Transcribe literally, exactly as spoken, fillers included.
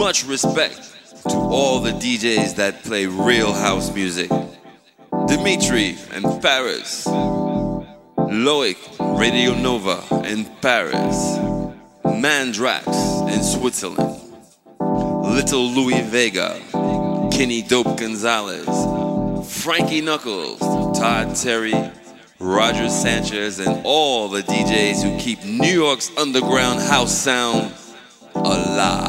Much respect to all the D Js that play real house music. Dimitri in Paris, Loic Radio Nova in Paris, Mandrax in Switzerland, Little Louis Vega, Kenny Dope Gonzalez, Frankie Knuckles, Todd Terry, Roger Sanchez, and all the D Js who keep New York's underground house sound alive.